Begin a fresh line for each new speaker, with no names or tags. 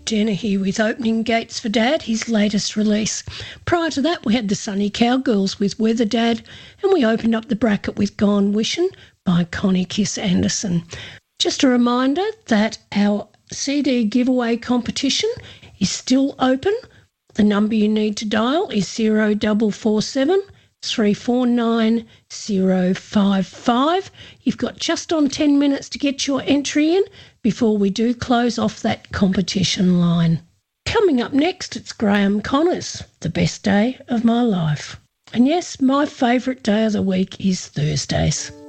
Jenna here with Opening Gates for Dad, his latest release. Prior to that, we had the Sunny Cowgirls with Weather Dad, and we opened up the bracket with Gone Wishin' by Connie Kiss Anderson. Just a reminder that our CD giveaway competition is still open. The number you need to dial is 0447 349 055. You've got just on 10 minutes to get your entry in before we do close off that competition line. Coming up next, it's Graham Connors, The Best Day of My Life. And yes, my favourite day of the week is Thursdays.